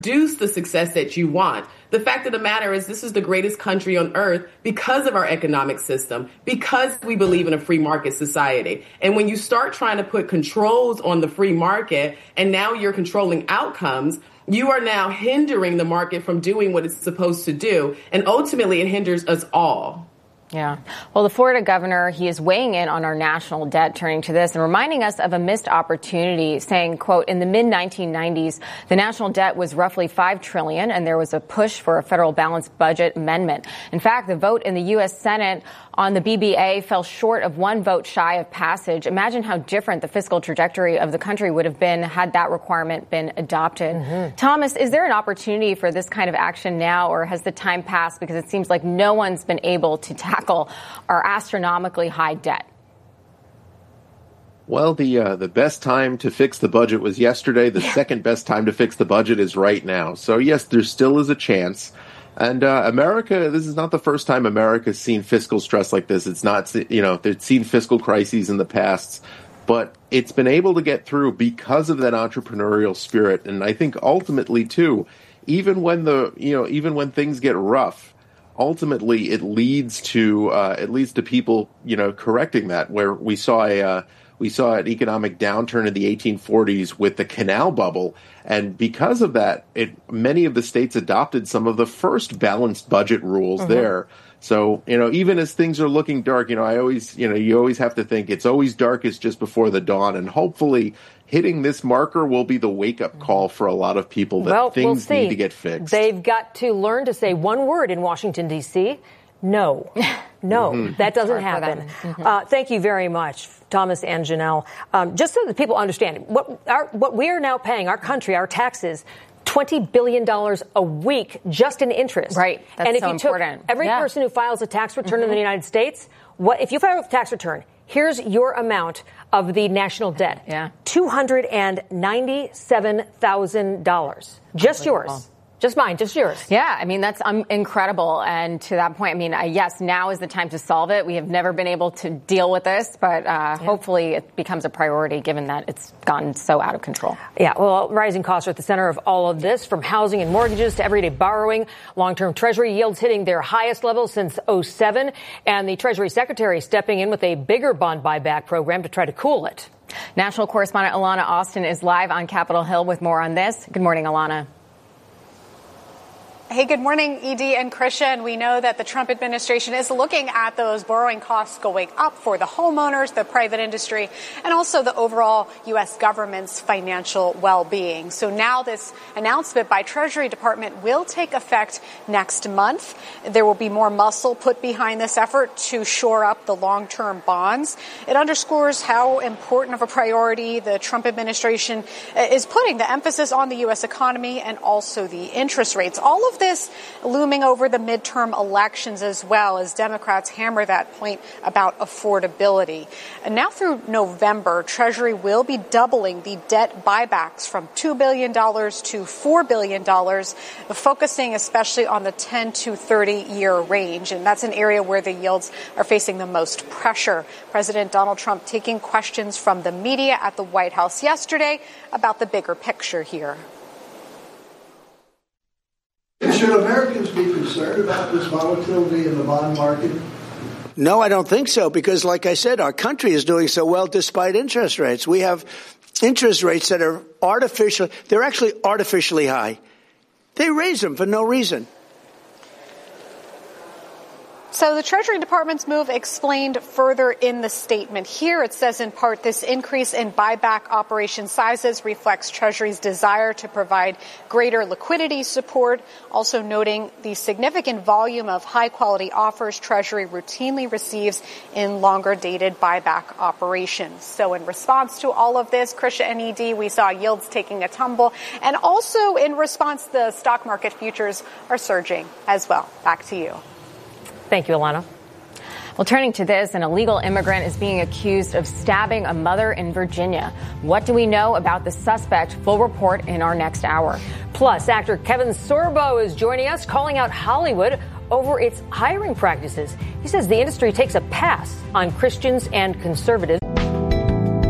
produce the success that you want. The fact of the matter is this is the greatest country on earth because of our economic system, because we believe in a free market society. And when you start trying to put controls on the free market and now you're controlling outcomes, you are now hindering the market from doing what it's supposed to do. And ultimately, it hinders us all. Yeah. Well, the Florida governor, he is weighing in on our national debt, turning to this and reminding us of a missed opportunity, saying, quote, in the mid-1990s, the national debt was roughly $5 trillion, and there was a push for a federal balanced budget amendment. In fact, the vote in the U.S. Senate on the BBA fell short of one vote shy of passage. Imagine how different the fiscal trajectory of the country would have been had that requirement been adopted. Mm-hmm. Thomas, is there an opportunity for this kind of action now, or has the time passed because it seems like no one's been able to tackle our astronomically high debt? Well, the best time to fix the budget was yesterday. The second best time to fix the budget is right now. So, yes, there still is a chance. And America, this is not the first time America's seen fiscal stress like this. It's not, it's seen fiscal crises in the past, but it's been able to get through because of that entrepreneurial spirit. And I think ultimately, too, even when things get rough, ultimately it leads to people, correcting that. Where we saw an economic downturn in the 1840s with the canal bubble. And because of that, many of the states adopted some of the first balanced budget rules there. So, even as things are looking dark, you always have to think it's always darkest just before the dawn. And hopefully hitting this marker will be the wake-up call for a lot of people that things need to get fixed. They've got to learn to say one word in Washington, D.C., no. No, that doesn't happen. Thank you very much, Thomas and Janelle. Just so that people understand, what we are now paying, our country, our taxes, $20 billion a week just in interest. Right. That's and if so you important. Took every person who files a tax return in the United States, if you file a tax return, here's your amount of the national debt. Yeah. $297,000. Just yours. Just mine, just yours. Yeah, I mean, that's incredible. And to that point, I mean, yes, now is the time to solve it. We have never been able to deal with this, but hopefully it becomes a priority given that it's gotten so out of control. Yeah, well, rising costs are at the center of all of this, from housing and mortgages to everyday borrowing. Long-term Treasury yields hitting their highest level since 2007, and the Treasury Secretary stepping in with a bigger bond buyback program to try to cool it. National correspondent Alana Austin is live on Capitol Hill with more on this. Good morning, Alana. Hey, good morning, Edie and Christian. We know that the Trump administration is looking at those borrowing costs going up for the homeowners, the private industry, and also the overall U.S. government's financial well-being. So now this announcement by Treasury Department will take effect next month. There will be more muscle put behind this effort to shore up the long-term bonds. It underscores how important of a priority the Trump administration is putting, the emphasis on the U.S. economy and also the interest rates. All of this looming over the midterm elections as well as Democrats hammer that point about affordability. And now through November, Treasury will be doubling the debt buybacks from $2 billion to $4 billion, focusing especially on the 10 to 30-year range. And that's an area where the yields are facing the most pressure. President Donald Trump taking questions from the media at the White House yesterday about the bigger picture here. Should Americans be concerned about this volatility in the bond market? No, I don't think so, because like I said, our country is doing so well despite interest rates. We have interest rates that are they're actually artificially high. They raise them for no reason. So the Treasury Department's move explained further in the statement. Here it says in part, this increase in buyback operation sizes reflects Treasury's desire to provide greater liquidity support, also noting the significant volume of high-quality offers Treasury routinely receives in longer-dated buyback operations. So in response to all of this, Krisha and ED, we saw yields taking a tumble. And also in response, the stock market futures are surging as well. Back to you. Thank you, Alana. Well, turning to this, an illegal immigrant is being accused of stabbing a mother in Virginia. What do we know about the suspect? Full report in our next hour. Plus, actor Kevin Sorbo is joining us, calling out Hollywood over its hiring practices. He says the industry takes a pass on Christians and conservatives.